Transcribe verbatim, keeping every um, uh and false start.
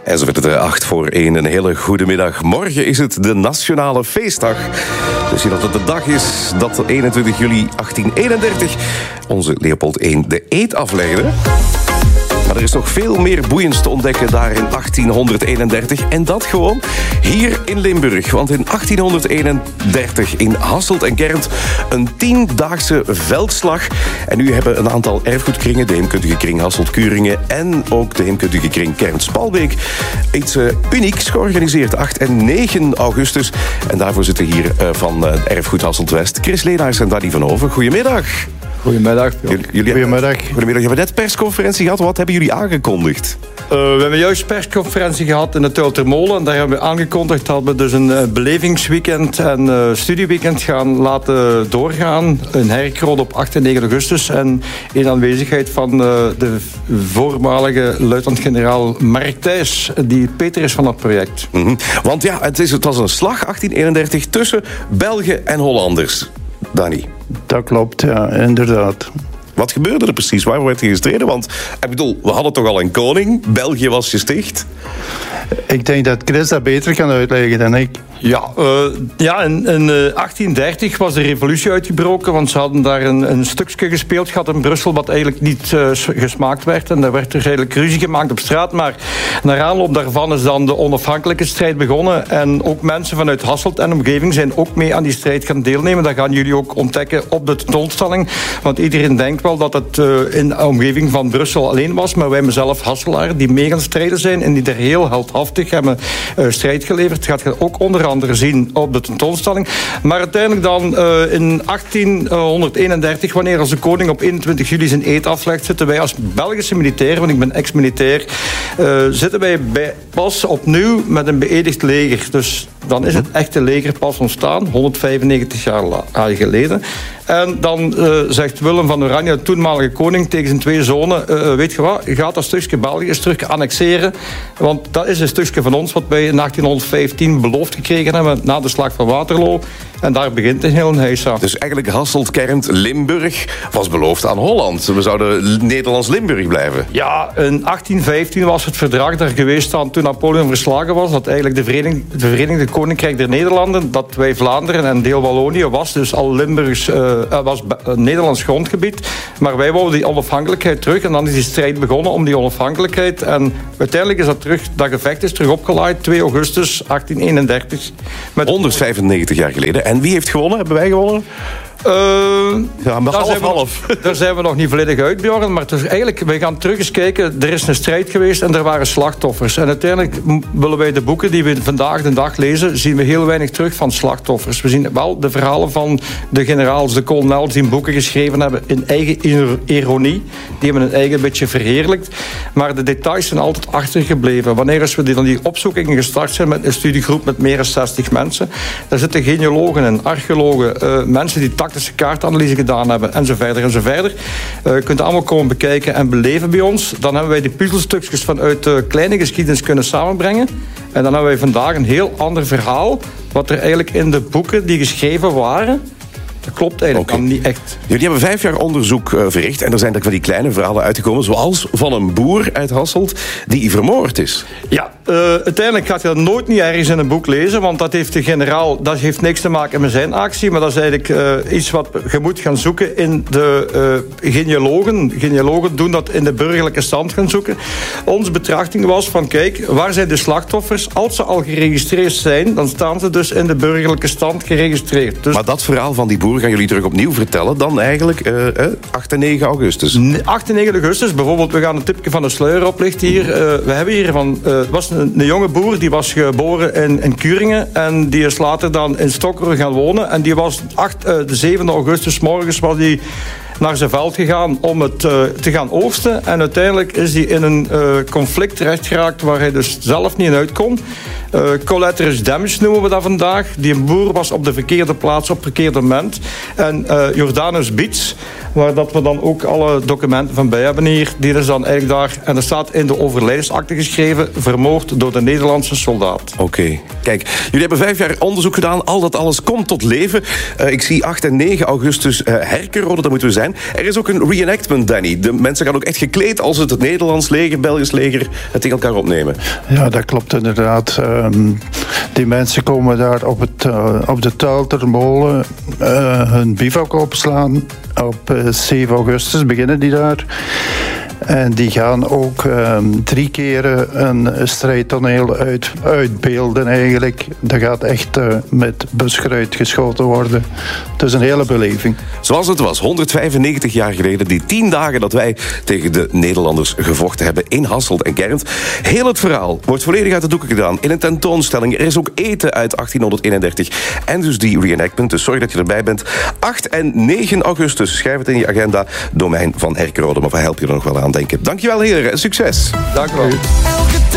En zo werd het acht voor één. Een hele goede middag. Morgen is het de Nationale Feestdag. Dus je dat het de dag is dat eenentwintig juli achttien eenendertig onze Leopold één de eed aflegde. Maar er is nog veel meer boeiends te ontdekken daar in achttienhonderdeenendertig. En dat gewoon hier in Limburg. Want in achttienhonderdeenendertig in Hasselt en Gernt een tiendaagse veldslag. En nu hebben een aantal erfgoedkringen, de Heemkundige Kring Hasselt-Kuringen en ook de Heemkundige Kring Gernt-Spalbeek, iets uh, unieks georganiseerd. acht en negen augustus. En daarvoor zitten hier uh, van uh, Erfgoed Hasselt-West Chris Leenaars en Danny van Hoven. Goedemiddag. Goedemiddag. Jullie, Goedemiddag. Goedemiddag. Je hebt net persconferentie gehad. Wat hebben jullie aangekondigd? Uh, we hebben juist persconferentie gehad in het Ultermolen. En daar hebben we aangekondigd dat we dus een uh, belevingsweekend en uh, studieweekend gaan laten doorgaan. In Herkrode op acht en negen augustus. En in aanwezigheid van uh, de voormalige luitenant-generaal Mark Thijs, die Peter is van dat project. Mm-hmm. Want ja, het, is, het was een slag achttien eenendertig tussen Belgen en Hollanders. Danny. Dat klopt, ja, inderdaad. Wat gebeurde er precies? Waar werd er gestreden? Want, ik bedoel, we hadden toch al een koning. België was gesticht. Ik denk dat Chris dat beter kan uitleggen dan ik. Ja, uh, ja in, in uh, achttien dertig was de revolutie uitgebroken, want ze hadden daar een, een stukje gespeeld gehad in Brussel wat eigenlijk niet uh, gesmaakt werd. En daar werd er eigenlijk ruzie gemaakt op straat. Maar naar aanloop daarvan is dan de onafhankelijke strijd begonnen. En ook mensen vanuit Hasselt en omgeving zijn ook mee aan die strijd gaan deelnemen. Dat gaan jullie ook ontdekken op de tentoonstelling. Want iedereen denkt wel dat het uh, in de omgeving van Brussel alleen was. Maar wij hebben zelf Hasselaar die mee gaan strijden zijn en die er heel heldhaftig hebben uh, strijd geleverd. Het gaat ook onder andere zien op de tentoonstelling. Maar uiteindelijk dan uh, in achttienhonderdeenendertig, wanneer als de koning op eenentwintig juli zijn eed aflegt, zitten wij als Belgische militair, want ik ben ex-militair, uh, zitten wij bij, pas opnieuw met een beëdigd leger. Dus dan is het echte leger pas ontstaan, honderdvijfennegentig jaar geleden. En dan uh, zegt Willem van Oranje, de toenmalige koning, tegen zijn twee zonen, uh, weet je wat, gaat dat stukje België eens terug annexeren, want dat is een stukje van ons wat wij in achttienhonderdvijftien beloofd gekregen hebben na de slag van Waterloo. En daar begint een heel heisa. Dus eigenlijk Hasselt, Gernt, Limburg was beloofd aan Holland. We zouden Nederlands-Limburg blijven. Ja, in achttien vijftien was het verdrag daar geweest aan toen Napoleon verslagen was. Dat eigenlijk de Verenigde, de Verenigde Koninkrijk der Nederlanden, dat wij Vlaanderen en deel Wallonië was. Dus al Limburgs, uh, was uh, Nederlands grondgebied. Maar wij wouden die onafhankelijkheid terug. En dan is die strijd begonnen om die onafhankelijkheid. En uiteindelijk is dat terug, dat gevecht is terug opgeleid. twee augustus achttien eenendertig. Met honderdvijfennegentig jaar geleden. En wie heeft gewonnen? Hebben wij gewonnen? Uh, ja, maar daar, half, zijn we, half. daar zijn we nog niet volledig uit, Bjorn. Maar het is eigenlijk, wij gaan terug eens kijken. Er is een strijd geweest en er waren slachtoffers. En uiteindelijk willen wij de boeken die we vandaag de dag lezen, zien we heel weinig terug van slachtoffers. We zien wel de verhalen van de generaals, de kolonels die boeken geschreven hebben in eigen ironie. Die hebben een eigen beetje verheerlijkt. Maar de details zijn altijd achtergebleven. Wanneer als we die, dan die opzoekingen gestart zijn met een studiegroep met meer dan zestig mensen, daar zitten genealogen en archeologen, uh, mensen die tactische kaartanalyse gedaan hebben en zo verder en zo verder. Uh, je kunt allemaal komen bekijken en beleven bij ons. Dan hebben wij die puzzelstukjes vanuit de kleine geschiedenis kunnen samenbrengen. En dan hebben wij vandaag een heel ander verhaal wat er eigenlijk in de boeken die geschreven waren. Dat klopt eigenlijk okay. niet echt. Jullie hebben vijf jaar onderzoek uh, verricht en er zijn ook wel die kleine verhalen uitgekomen, zoals van een boer uit Hasselt die vermoord is. Ja, uh, uiteindelijk gaat je dat nooit niet ergens in een boek lezen, want dat heeft de generaal, dat heeft niks te maken met zijn actie, maar dat is eigenlijk uh, iets wat je moet gaan zoeken in de uh, genealogen. Genealogen doen dat in de burgerlijke stand gaan zoeken. Onze betrachting was van, kijk, waar zijn de slachtoffers? Als ze al geregistreerd zijn, dan staan ze dus in de burgerlijke stand geregistreerd. Dus maar dat verhaal van die boer gaan jullie terug opnieuw vertellen dan eigenlijk uh, uh, acht en negen augustus. acht en negen augustus, bijvoorbeeld, we gaan een tipje van de sluier oplichten hier. Uh, we hebben hier van, uh, was een, een jonge boer, die was geboren in, in Kuringen en die is later dan in Stockholm gaan wonen en die was acht, uh, de zevende augustus morgens was die naar zijn veld gegaan om het uh, te gaan oogsten. En uiteindelijk is hij in een uh, conflict terechtgeraakt waar hij dus zelf niet in uit kon. Uh, collateral damage noemen we dat vandaag. Die boer was op de verkeerde plaats op het verkeerde moment. En uh, Jordanus Beach, waar dat we dan ook alle documenten van bij hebben hier, die is dan eigenlijk daar, en er staat in de overlijdensakte geschreven, vermoord door de Nederlandse soldaat. Oké. Okay. Kijk, jullie hebben vijf jaar onderzoek gedaan. Al dat alles komt tot leven. Uh, ik zie acht en negen augustus uh, Herkenrode, daar moeten we zijn. zijn. Er is ook een reenactment, Danny. De mensen gaan ook echt gekleed als het het Nederlands leger, Belgisch leger het tegen elkaar opnemen. Ja, dat klopt inderdaad. Um, die mensen komen daar op, het, uh, op de Tuiltermolen uh, hun bivak opslaan. Op uh, zeven augustus beginnen die daar. En die gaan ook um, drie keren een strijdtoneel uit, uitbeelden eigenlijk. Dat gaat echt uh, met buskruid geschoten worden. Het is een hele beleving. Zoals het was, honderdvijfennegentig jaar geleden, die tien dagen dat wij tegen de Nederlanders gevochten hebben in Hasselt en Gernt. Heel het verhaal wordt volledig uit de doeken gedaan in een tentoonstelling. Er is ook eten uit achttienhonderdeenendertig en dus die reenactment. Dus zorg dat je erbij bent. acht en negen augustus, schrijf het in je agenda. Domein van Herkenrode, maar waar help je er nog wel aan denken. Dankjewel heren en succes. Dank u wel.